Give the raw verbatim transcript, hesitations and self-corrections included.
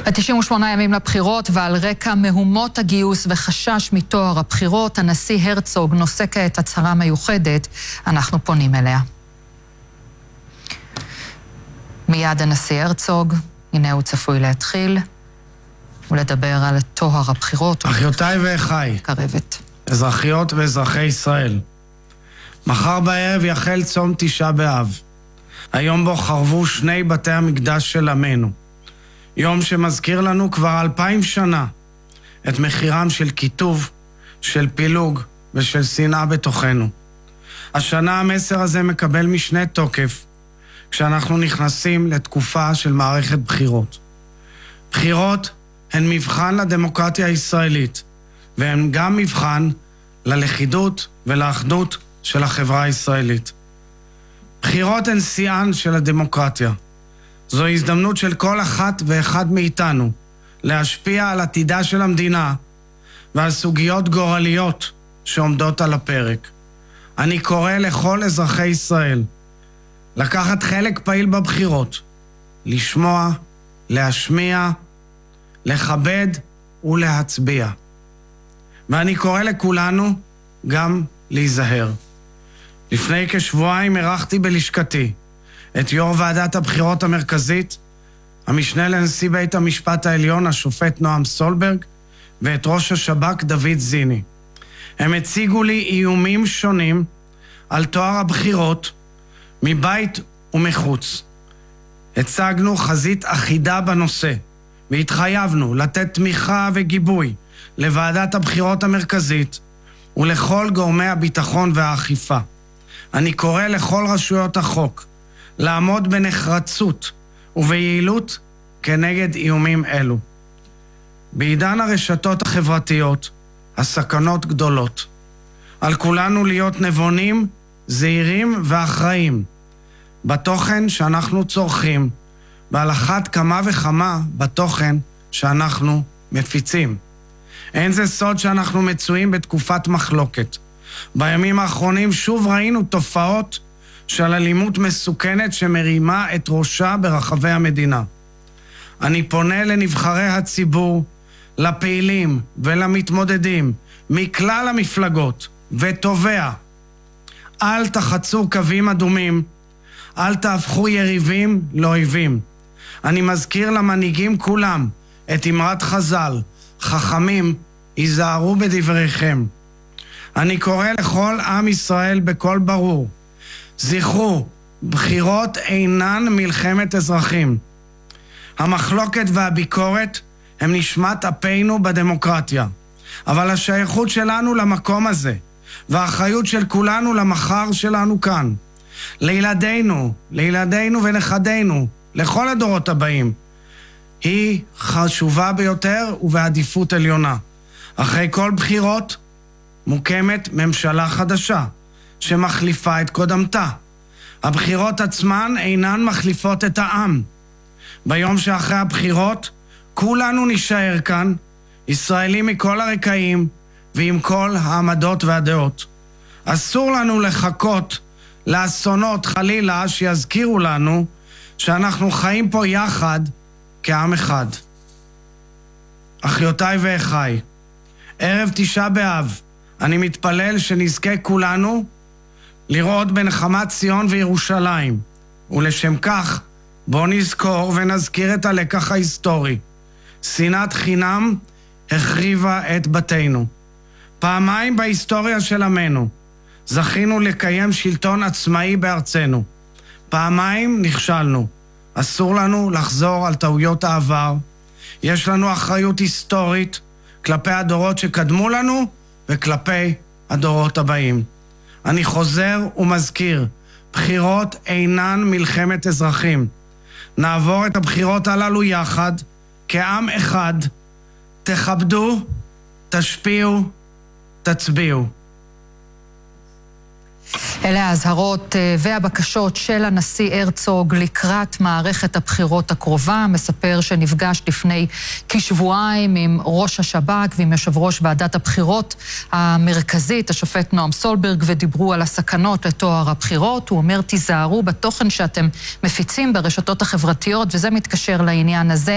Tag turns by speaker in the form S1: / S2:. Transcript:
S1: ב-תשעים ושמונה ימים לבחירות ועל רקע מהומות הגיוס וחשש מתואר הבחירות, הנשיא הרצוג נושא כעת הצהרה מיוחדת. אנחנו פונים אליה. מיד הנשיא הרצוג, הנה הוא צפוי להתחיל ולדבר על טוהר הבחירות.
S2: אחיותיי ואחיי,
S1: קרבת.
S2: אזרחיות ואזרחי ישראל, מחר בערב יחל צום תשעה באב, היום בו חרבו שני בתי המקדש של עמנו, יום שמזכיר לנו כבר אלפיים שנה את מחירם של קיטוב, של פילוג ושל שנאה בתוכנו. השנה המסר הזה מקבל משנה תוקף כשאנחנו נכנסים לתקופה של מערכת בחירות. בחירות הן מבחן לדמוקרטיה הישראלית, והן גם מבחן ללכידות ולאחדות של החברה הישראלית. בחירות הן שיאן של הדמוקרטיה. זו הזדמנות של כל אחת ואחד מאיתנו להשפיע על עתידה של המדינה ועל סוגיות גורליות שעומדות על הפרק. אני קורא לכל אזרחי ישראל לקחת חלק פעיל בבחירות, לשמוע, להשמיע, לכבד ולהצביע. ואני קורא לכולנו גם להיזהר. לפני כשבועיים ערכתי בלשכתי את יו"ר ועדת הבחירות המרכזית, המשנה לנשיא בית המשפט העליון השופט נועם סולברג, ואת ראש השב"כ דוד זיני. הם הציגו לי איומים שונים על טוהר הבחירות מבית ומחוץ. הצגנו חזית אחידה בנושא, והתחייבנו לתת תמיכה וגיבוי לוועדת הבחירות המרכזית ולכל גורמי הביטחון והאכיפה. אני קורא לכל רשויות החוק לעמוד בנחרצות וביעילות כנגד איומים אלו. בעידן הרשתות החברתיות הסכנות גדולות. על כולנו להיות נבונים, זהירים ואחראים בתוכן שאנחנו צורכים, ועל אחת כמה וכמה בתוכן שאנחנו מפיצים. אין זה סוד שאנחנו מצויים בתקופת מחלוקת. בימים האחרונים שוב ראינו תופעות של אלימות מסוכנת שמרימה את ראשה ברחבי המדינה. אני פונה לנבחרי הציבור, לפעילים ולמתמודדים מכלל המפלגות ותובע, אל תחצו קווים אדומים, אל תהפכו יריבים לאויבים. אני מזכיר למנהיגים כולם את אמרת חז"ל, חכמים היזהרו בדבריכם. אני קורא לכל עם ישראל בקול ברור, זכרו, בחירות אינן מלחמת אזרחים. המחלוקת והביקורת הם נשמת אפינו בדמוקרטיה, אבל השייכות שלנו למקום הזה, והאחריות של כולנו למחר שלנו כאן, לילדינו, לילדינו ונכדינו, לכל הדורות הבאים, היא חשובה ביותר ובעדיפות עליונה. אחרי כל בחירות מוקמת ממשלה חדשה שמחליפה את קודמתה. הבחירות עצמן אינן מחליפות את העם. ביום שאחרי הבחירות כולנו נשאר כאן, ישראלים מכל הרקעים ועם כל העמדות והדעות. אסור לנו לחכות לאסונות חלילה שיזכירו לנו שאנחנו חיים פה יחד כעם אחד. אחיותיי ואחיי, ערב תשעה באב אני מתפלל שנזכה כולנו לראות בנחמת ציון וירושלים, ולשם כך בוא נזכור ונזכיר את הלקח ההיסטורי. שנאת חינם החריבה את בתינו. פעמיים בהיסטוריה של עמנו זכינו לקיים שלטון עצמאי בארצנו. פעמיים נכשלנו. אסור לנו לחזור על טעויות העבר. יש לנו אחריות היסטורית כלפי הדורות שקדמו לנו וכלפי הדורות הבאים. אני חוזר ומזכיר, בחירות אינן מלחמת אזרחים. נעבור את הבחירות הללו יחד, כעם אחד. תכבדו, תשפיעו, תצביעו.
S1: אלה ההזהרות והבקשות של הנשיא הרצוג לקראת מערכת הבחירות הקרובה. מספר שנפגש לפני כשבועיים עם ראש השב"כ ועם יושב ראש ועדת הבחירות המרכזית, השופט נועם סולברג, ודיברו על הסכנות לטוהר הבחירות. הוא אומר, תיזהרו בתוכן שאתם מפיצים ברשתות החברתיות, וזה מתקשר לעניין הזה.